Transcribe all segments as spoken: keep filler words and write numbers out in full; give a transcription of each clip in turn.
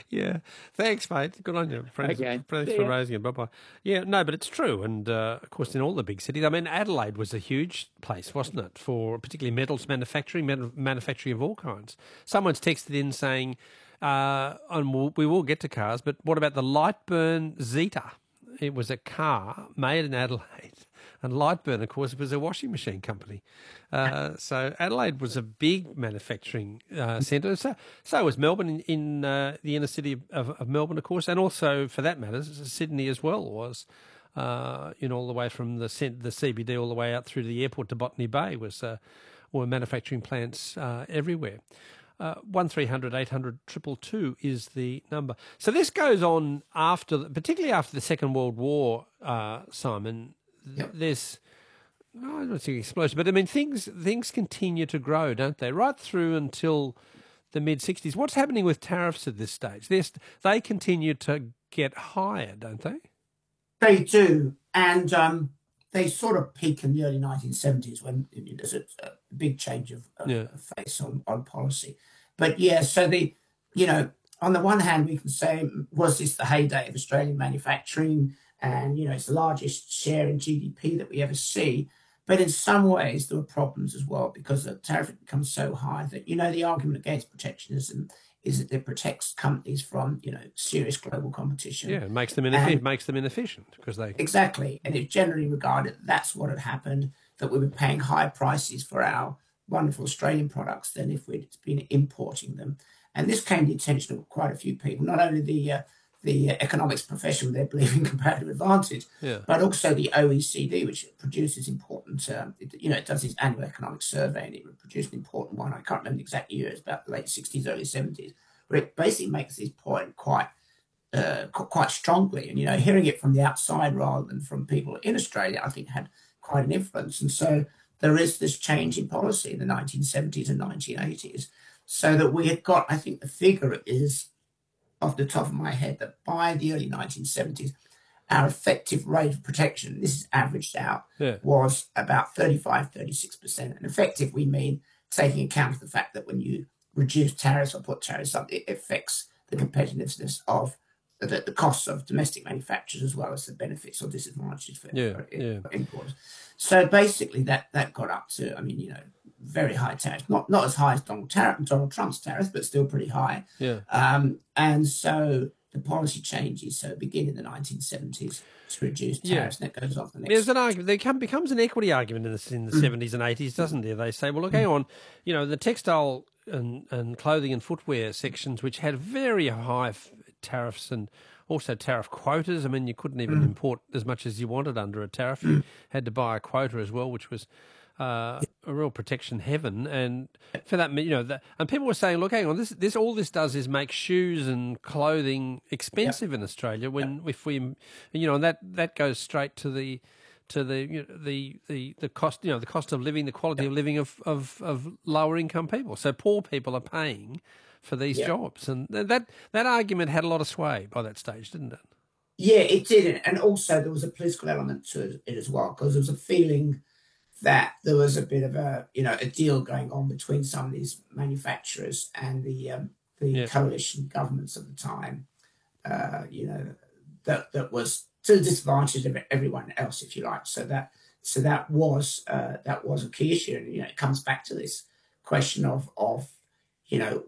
Yeah. Thanks, mate. Good on you. Thanks, Okay. thanks See for ya. raising it. Bye-bye. Yeah, no, but it's true. And, uh, of course, in all the big cities, I mean, Adelaide was a huge place, wasn't it, for particularly metals manufacturing, metal manufacturing of all kinds. Someone's texted in saying, uh, and we'll, we will get to cars, but what about the Lightburn Zeta? It was a car made in Adelaide. And Lightburn, of course, was a washing machine company. Uh, so Adelaide was a big manufacturing uh, centre. So, so was Melbourne in, in uh, the inner city of, of Melbourne, of course, and also, for that matter, Sydney as well was, uh, you know, all the way from the the C B D all the way out through to the airport to Botany Bay was uh, were manufacturing plants uh, everywhere. Uh, one three hundred eight hundred two two two is the number. So this goes on after, particularly after the Second World War, uh, Simon. Yep. There's, no, I don't think explosion, but I mean things things continue to grow, don't they? Right through until the mid sixties. What's happening with tariffs at this stage? They're, they continue to get higher, don't they? They do, and um, they sort of peak in the early nineteen seventies when there's a, a big change of, of Yeah. face on, on policy. But yeah, so the, you know, on the one hand, we can say, was this the heyday of Australian manufacturing? And, you know, it's the largest share in G D P that we ever see. But in some ways, there were problems as well because the tariff had become so high that, you know, the argument against protectionism is that it protects companies from, you know, serious global competition. Yeah, it makes them inefficient. Makes them inefficient because they exactly, and it's generally regarded that that's what had happened, that we were paying higher prices for our wonderful Australian products than if we'd been importing them. And this came to the attention of quite a few people, not only the uh, the economics profession, they believe in comparative advantage, yeah. but also the O E C D, which produces important, um, it, you know, it does its annual economic survey, and it produced an important one. I can't remember the exact year, it's about the late sixties, early seventies, where it basically makes this point quite uh, quite strongly. And, you know, hearing it from the outside rather than from people in Australia, I think had quite an influence. And so there is this change in policy in the nineteen seventies and nineteen eighties, so that we had got, I think the figure is, off the top of my head, that by the early nineteen seventies, our effective rate of protection, this is averaged out, yeah. was about thirty-five, thirty-six percent. And effective, we mean taking account of the fact that when you reduce tariffs or put tariffs up, it affects the competitiveness of the, the costs of domestic manufacturers as well as the benefits or disadvantages for, yeah, for yeah. importers. So basically that, that got up to, I mean, you know, very high tariffs, not not as high as Donald, Tar- Donald Trump's tariffs, but still pretty high. Yeah. Um, and so the policy changes, so begin in the nineteen seventies to reduce tariffs, yeah. and it goes off the next. There's an argument. There come, becomes an equity argument in the, in the mm. seventies and eighties, doesn't there? They say, well, look, hang on, you know, the textile and, and clothing and footwear sections, which had very high f- tariffs and also tariff quotas. I mean, you couldn't even mm. import as much as you wanted under a tariff. You mm. had to buy a quota as well, which was uh, a real protection heaven. And for that, you know, that, and people were saying, look, hang on, this, this, all this does is make shoes and clothing expensive yep. in Australia. When yep. if we, you know, and that that goes straight to the to the you know, the the the cost, you know, the cost of living, the quality yep. of living of, of of lower income people. So poor people are paying for these yep. jobs, and that that argument had a lot of sway by that stage, didn't it? Yeah, it did, and also there was a political element to it as well, because there was a feeling that there was a bit of a, you know, a deal going on between some of these manufacturers and the um, the yeah. coalition governments of the time, uh, you know, that that was to the disadvantage of everyone else, if you like. So that so that was uh, that was a key issue, and you know, it comes back to this question of of you know,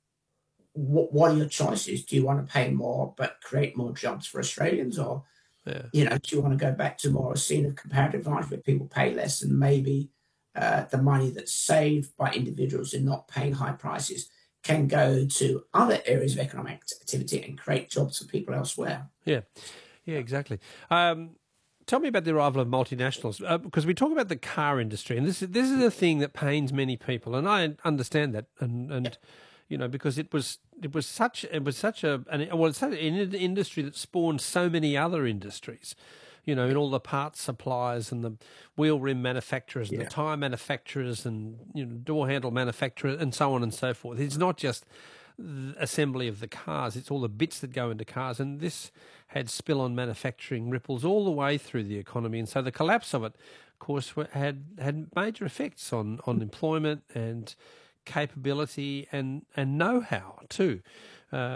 what what are your choices? Do you want to pay more but create more jobs for Australians, or Yeah. you know, do you want to go back to more a scene of comparative advantage where people pay less and maybe uh, the money that's saved by individuals in not paying high prices can go to other areas of economic activity and create jobs for people elsewhere? Yeah, yeah, exactly. Um, tell me about the arrival of multinationals, uh, because we talk about the car industry, and this is, this is a thing that pains many people, and I understand that, and and. Yeah. You know, because it was it was such it was such a an, well, it's such an industry that spawned so many other industries. You know, in all the parts suppliers and the wheel rim manufacturers and yeah. the tyre manufacturers and you know door handle manufacturers and so on and so forth. It's not just the assembly of the cars; it's all the bits that go into cars. And this had spill-on manufacturing ripples all the way through the economy. And so the collapse of it, of course, had had major effects on on employment and capability and, and know-how too. Uh,